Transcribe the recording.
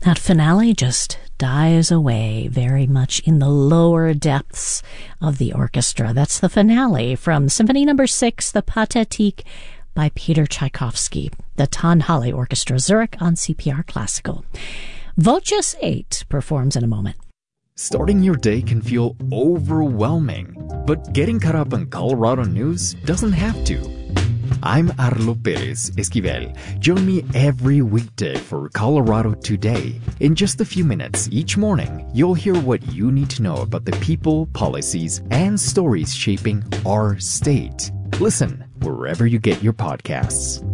That finale just dies away very much in the lower depths of the orchestra. That's the finale from Symphony No. 6, the Pathétique by Peter Tchaikovsky, the Tonhalle Orchestra, Zurich on CPR Classical. Voces 8 performs in a moment. Starting your day can feel overwhelming, but getting caught up in Colorado news doesn't have to. I'm Arlo Perez Esquivel. Join me every weekday for Colorado Today. In just a few minutes each morning, you'll hear what you need to know about the people, policies, and stories shaping our state. Listen wherever you get your podcasts.